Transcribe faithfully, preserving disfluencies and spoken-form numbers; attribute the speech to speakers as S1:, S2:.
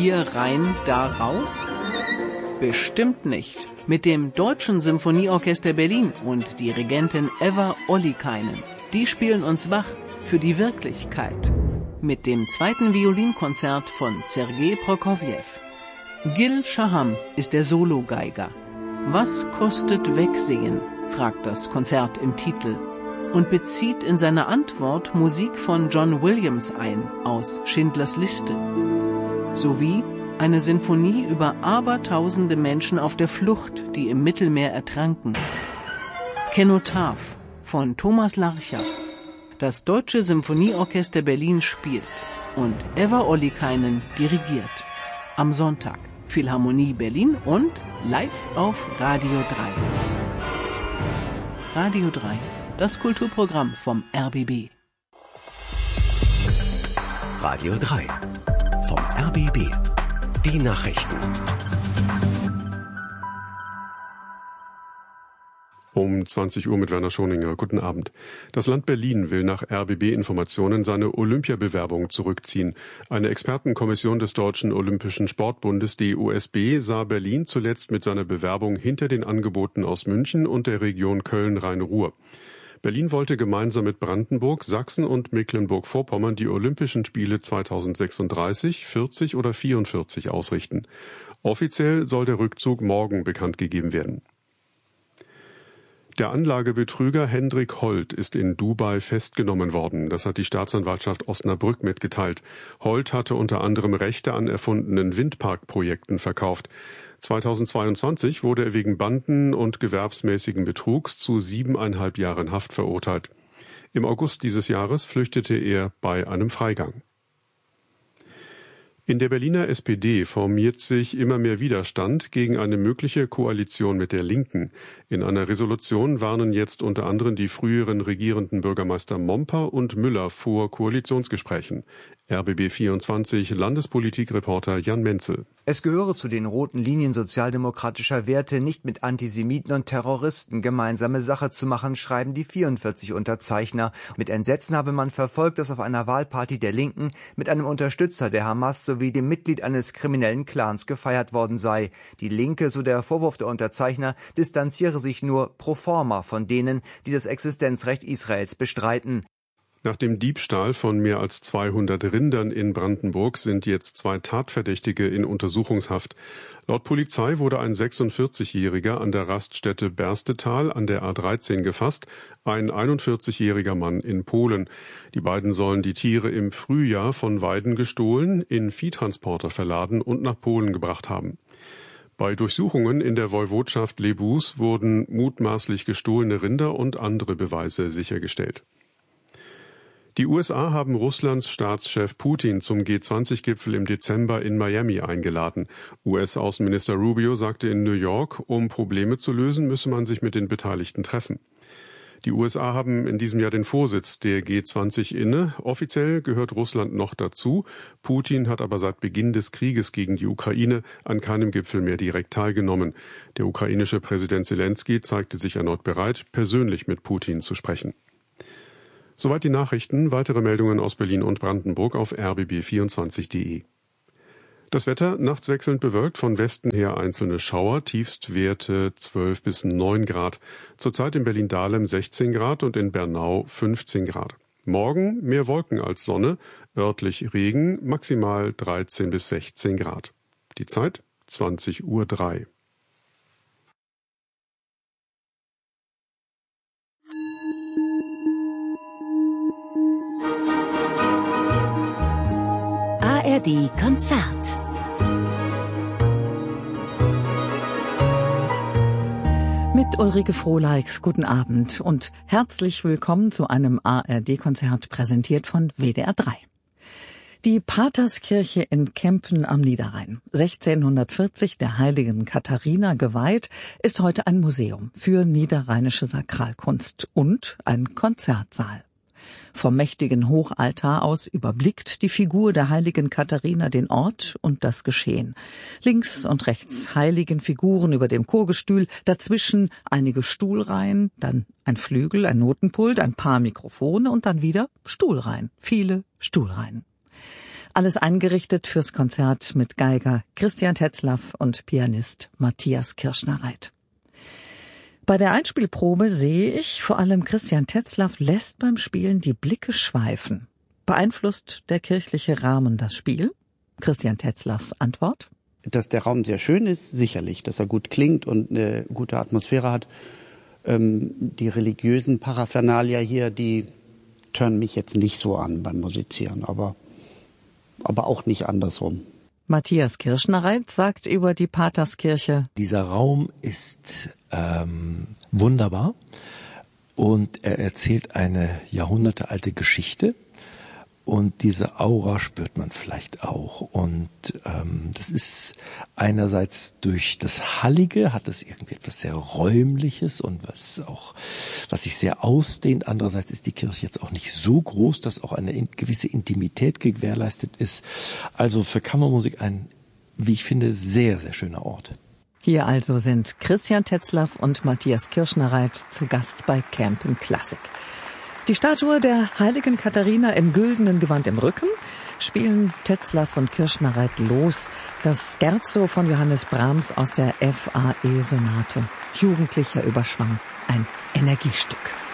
S1: hier rein, da raus? Bestimmt nicht. Mit dem Deutschen Symphonieorchester Berlin und Dirigentin Eva Ollikainen. Die spielen uns wach für die Wirklichkeit. Mit dem zweiten Violinkonzert von Sergei Prokofjew. Gil Shaham ist der Sologeiger. Was kostet Wegsehen? Fragt das Konzert im Titel und bezieht in seiner Antwort Musik von John Williams ein aus Schindlers Liste. Sowie eine Sinfonie über abertausende Menschen auf der Flucht, die im Mittelmeer ertranken. Kenotaph von Thomas Larcher. Das Deutsche Symphonieorchester Berlin spielt und Eva Ollikainen dirigiert. Am Sonntag Philharmonie Berlin und live auf Radio drei. Radio drei, das Kulturprogramm vom R B B.
S2: Radio drei, vom R B B. Die Nachrichten.
S3: Um zwanzig Uhr mit Werner Schoninger. Guten Abend. Das Land Berlin will nach R B B-Informationen seine Olympiabewerbung zurückziehen. Eine Expertenkommission des Deutschen Olympischen Sportbundes D O S B sah Berlin zuletzt mit seiner Bewerbung hinter den Angeboten aus München und der Region Köln-Rhein-Ruhr. Berlin wollte gemeinsam mit Brandenburg, Sachsen und Mecklenburg-Vorpommern die Olympischen Spiele zweitausendsechsunddreißig, vierzig oder vierundvierzig ausrichten. Offiziell soll der Rückzug morgen bekannt gegeben werden. Der Anlagebetrüger Hendrik Holt ist in Dubai festgenommen worden. Das hat die Staatsanwaltschaft Osnabrück mitgeteilt. Holt hatte unter anderem Rechte an erfundenen Windparkprojekten verkauft. zweitausendzweiundzwanzig wurde er wegen Banden- und gewerbsmäßigen Betrugs zu siebeneinhalb Jahren Haft verurteilt. Im August dieses Jahres flüchtete er bei einem Freigang. In der Berliner S P D formiert sich immer mehr Widerstand gegen eine mögliche Koalition mit der Linken. In einer Resolution warnen jetzt unter anderem die früheren regierenden Bürgermeister Momper und Müller vor Koalitionsgesprächen. R B B vierundzwanzig Landespolitikreporter Jan Menzel.
S4: Es gehöre zu den roten Linien sozialdemokratischer Werte, nicht mit Antisemiten und Terroristen gemeinsame Sache zu machen, schreiben die vierundvierzig Unterzeichner. Mit Entsetzen habe man verfolgt, dass auf einer Wahlparty der Linken mit einem Unterstützer der Hamas sowie dem Mitglied eines kriminellen Clans gefeiert worden sei. Die Linke, so der Vorwurf der Unterzeichner, distanziere sich nur pro forma von denen, die das Existenzrecht Israels bestreiten.
S3: Nach dem Diebstahl von mehr als zweihundert Rindern in Brandenburg sind jetzt zwei Tatverdächtige in Untersuchungshaft. Laut Polizei wurde ein sechsundvierzigjähriger an der Raststätte Berstetal an der A dreizehn gefasst, ein einundvierzigjähriger Mann in Polen. Die beiden sollen die Tiere im Frühjahr von Weiden gestohlen, in Viehtransporter verladen und nach Polen gebracht haben. Bei Durchsuchungen in der Woiwodschaft Lebus wurden mutmaßlich gestohlene Rinder und andere Beweise sichergestellt. Die U S A haben Russlands Staatschef Putin zum G zwanzig Gipfel im Dezember in Miami eingeladen. U S-Außenminister Rubio sagte in New York, um Probleme zu lösen, müsse man sich mit den Beteiligten treffen. Die U S A haben in diesem Jahr den Vorsitz der G zwanzig inne. Offiziell gehört Russland noch dazu. Putin hat aber seit Beginn des Krieges gegen die Ukraine an keinem Gipfel mehr direkt teilgenommen. Der ukrainische Präsident Zelensky zeigte sich erneut bereit, persönlich mit Putin zu sprechen. Soweit die Nachrichten. Weitere Meldungen aus Berlin und Brandenburg auf r b b vierundzwanzig punkt d e. Das Wetter nachts wechselnd bewölkt, von Westen her einzelne Schauer, Tiefstwerte zwölf bis neun Grad. Zurzeit in Berlin-Dahlem sechzehn Grad und in Bernau fünfzehn Grad. Morgen mehr Wolken als Sonne, örtlich Regen, maximal dreizehn bis sechzehn Grad. Die Zeit zwanzig Uhr drei.
S5: A R D Konzert. Mit Ulrike Frohleix, guten Abend und herzlich willkommen zu einem A R D-Konzert, präsentiert von W D R drei. Die Paterskirche in Kempen am Niederrhein, sechzehnhundertvierzig der heiligen Katharina geweiht, ist heute ein Museum für niederrheinische Sakralkunst und ein Konzertsaal. Vom mächtigen Hochaltar aus überblickt die Figur der heiligen Katharina den Ort und das Geschehen. Links und rechts heiligen Figuren über dem Chorgestühl, dazwischen einige Stuhlreihen, dann ein Flügel, ein Notenpult, ein paar Mikrofone und dann wieder Stuhlreihen, viele Stuhlreihen. Alles eingerichtet fürs Konzert mit Geiger Christian Tetzlaff und Pianist Matthias Kirschner-Reit. Bei der Einspielprobe sehe ich, vor allem Christian Tetzlaff lässt beim Spielen die Blicke schweifen. Beeinflusst der kirchliche Rahmen das Spiel? Christian Tetzlaffs Antwort?
S6: Dass der Raum sehr schön ist, sicherlich. Dass er gut klingt und eine gute Atmosphäre hat. Ähm, die religiösen Paraphernalia hier, die tören mich jetzt nicht so an beim Musizieren, aber, aber auch nicht andersrum.
S5: Matthias Kirschner-Reit sagt über die Paterskirche:
S7: Dieser Raum ist ähm, wunderbar und er erzählt eine jahrhundertealte Geschichte. Und diese Aura spürt man vielleicht auch. Und ähm, das ist einerseits durch das Hallige, hat es irgendwie etwas sehr Räumliches und was auch, was sich sehr ausdehnt. Andererseits ist die Kirche jetzt auch nicht so groß, dass auch eine in, gewisse Intimität gewährleistet ist. Also für Kammermusik ein, wie ich finde, sehr, sehr schöner Ort.
S5: Hier also sind Christian Tetzlaff und Matthias Kirschner-Reit zu Gast bei Campen Classic. Die Statue der heiligen Katharina im güldenen Gewand im Rücken spielen Tetzlaff und Kirschner-Reit los. Das Scherzo von Johannes Brahms aus der F A E-Sonate. Jugendlicher Überschwang, ein Energiestück.